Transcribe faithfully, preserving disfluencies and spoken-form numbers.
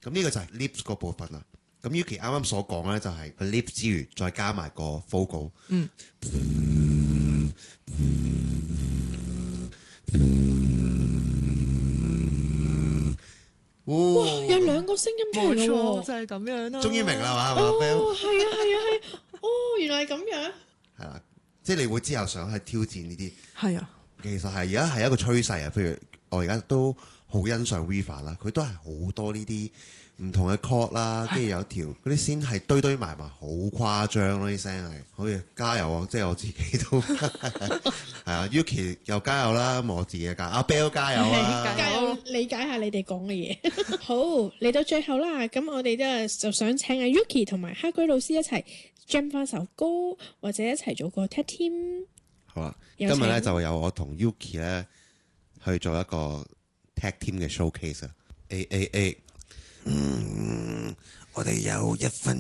咁呢個就係 lips 嗰部分啦。咁 Yuki 啱啱所講咧，就係佢 lips 之餘，再加埋個 vocal。 嗯。 哇！ 有兩個聲音出嚟冇錯， 喎。 就係咁樣啦。 終於明啦嘛，係嘛哦， ，Bell？ 係啊，係啊，係。哦，原來係咁樣。 係啦，即係你會之後想去挑戰呢啲。 係啊， 其實係而家係一個趨勢啊。譬如我而家都好欣賞 Viva 啦，佢都係好多呢啲唔同嘅 chord 啦，跟住有條嗰啲線係堆堆埋埋，好誇張咯啲聲係。好嘅，加油啊！即係我自己都係啊 ，Yuki 又加油啦，咁我自己嘅加油，阿 Bell 加油啊！ 加油，理解下你哋講嘅嘢。好，嚟到最後啦，咁我哋都係就想請阿 Yuki 同埋黑鬼老師一齊 jam 翻首歌，或者一齊做個 tag team。 好啦， 有請今日咧就由我同 Yuki 咧去做一個 tag team 嘅 showcase 啊！A A A，嗯，我哋有一分